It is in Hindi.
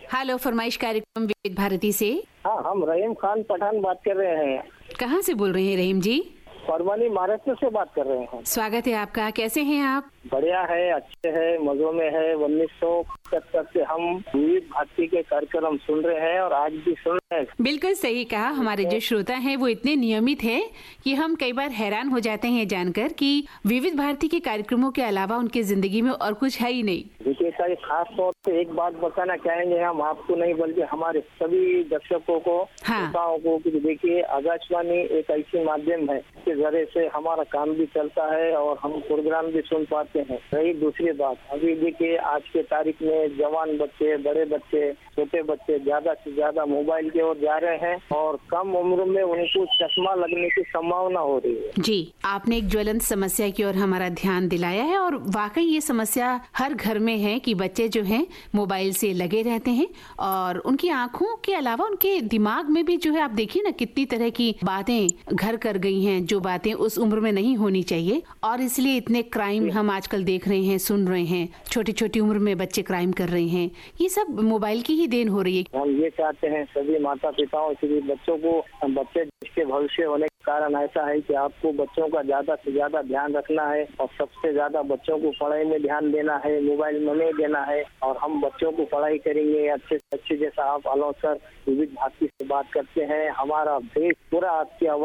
हेलो, फरमाइश कार्यक्रम विविध भारती से। हाँ, हम रहीम खान पठान बात कर रहे हैं। कहाँ से बोल रहे हैं रहीम जी? परवानी महाराष्ट्र से बात कर रहे हैं। स्वागत है आपका। कैसे हैं आप? बढ़िया है, अच्छे है, मजों में है। 1975 से हम विविध भारती के कार्यक्रम सुन रहे हैं और आज भी सुन रहे हैं। बिल्कुल सही कहा। हमारे जो श्रोता हैं वो इतने नियमित हैं कि हम कई बार हैरान हो जाते हैं जानकर कि विविध भारती के कार्यक्रमों के अलावा उनकी जिंदगी में और कुछ है ही नहीं। देखिए सर, खास तौर से एक बात बताना चाहेंगे हम आपको, नहीं बल्कि हमारे सभी दर्शकों को, श्रोताओं को, कि देखिए आकाशवाणी एक ऐसी माध्यम है के जरिए से हमारा काम भी चलता है और हम प्रोग्राम भी सुन पाते हैं। रही दूसरी बात, अभी देखिए आज के तारीख में जवान बच्चे, बड़े बच्चे, छोटे बच्चे ज्यादा से ज्यादा मोबाइल की ओर जा रहे हैं और कम उम्र में उनको चश्मा लगने की संभावना हो रही है। जी, आपने एक ज्वलंत समस्या की ओर हमारा ध्यान दिलाया है और वाकई ये समस्या हर घर में है कि बच्चे जो हैं मोबाइल से लगे रहते हैं और उनकी आंखों के अलावा उनके दिमाग में भी जो है, आप देखिए ना कितनी तरह की बातें घर कर गई हैं जो बातें उस उम्र में नहीं होनी चाहिए। और इसलिए इतने क्राइम हम आजकल देख रहे हैं, सुन रहे हैं। छोटी छोटी उम्र में बच्चे क्राइम कर रहे हैं। ये सब मोबाइल की ही देन हो रही है। हम ये चाहते हैं सभी माता पिताओं से बच्चों को, बच्चे देश के भविष्य होने के कारण ऐसा है कि आपको बच्चों का ज्यादा से ज्यादा ध्यान रखना है और सबसे ज्यादा बच्चों को पढ़ाई में ध्यान देना है, मोबाइल में नहीं देना है। और हम बच्चों को पढ़ाई करेंगे अच्छे से अच्छे, जैसा आप अलाउंसर विविध भारती से बात करते हैं। हमारा देश पूरा आपकी